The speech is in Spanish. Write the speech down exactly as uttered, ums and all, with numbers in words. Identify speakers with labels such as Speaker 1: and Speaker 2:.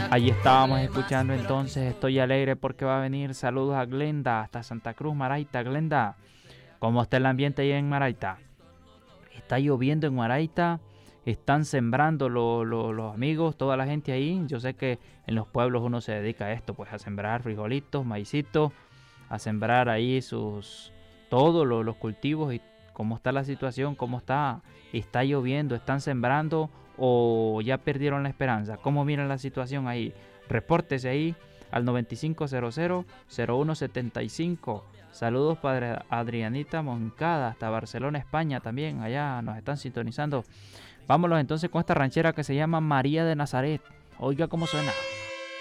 Speaker 1: Allí estábamos escuchando entonces Estoy alegre porque va a venir. Saludos a Glenda hasta Santa Cruz, Maraita. Glenda, ¿cómo está el ambiente ahí en Maraita? Está lloviendo en Maraita, están sembrando lo, lo, los amigos, toda la gente ahí. Yo sé que en los pueblos uno se dedica a esto, pues a sembrar frijolitos, maicitos, a sembrar ahí sus todos lo, los cultivos. Y cómo está la situación, cómo está, está lloviendo, están sembrando o ya perdieron la esperanza. ¿Cómo miran la situación ahí? Repórtese ahí al noventa y cinco cero cero cero uno setenta y cinco. Saludos para Adrianita Moncada hasta Barcelona, España también. Allá nos están sintonizando. Vámonos entonces con esta ranchera que se llama María de Nazaret. Oiga cómo suena.